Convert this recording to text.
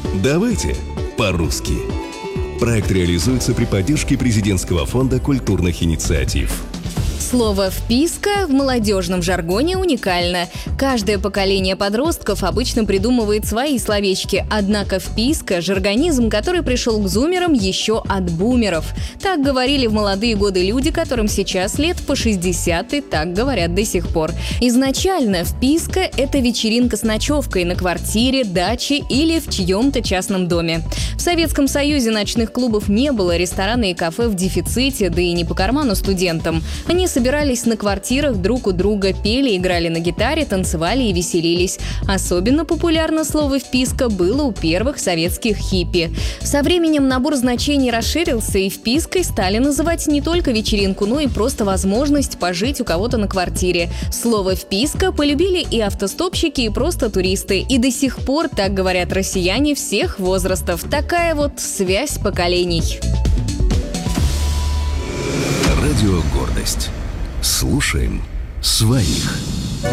Давайте по-русски. Проект реализуется при поддержке Президентского фонда культурных инициатив. Слово «вписка» в молодежном жаргоне уникально. Каждое поколение подростков обычно придумывает свои словечки, однако «вписка» – жаргонизм, который пришел к зумерам еще от бумеров. Так говорили в молодые годы люди, которым сейчас лет по 60, и так говорят до сих пор. Изначально «вписка» – это вечеринка с ночевкой на квартире, даче или в чьем-то частном доме. В Советском Союзе ночных клубов не было, рестораны и кафе в дефиците, да и не по карману студентам. Они собирались на квартирах друг у друга, пели, играли на гитаре, танцевали и веселились. Особенно популярно слово «вписка» было у первых советских хиппи. Со временем набор значений расширился, и впиской стали называть не только вечеринку, но и просто возможность пожить у кого-то на квартире. Слово «вписка» полюбили и автостопщики, и просто туристы. И до сих пор так говорят россияне всех возрастов. Такая вот связь поколений. Радио «Гордость». Слушаем своих.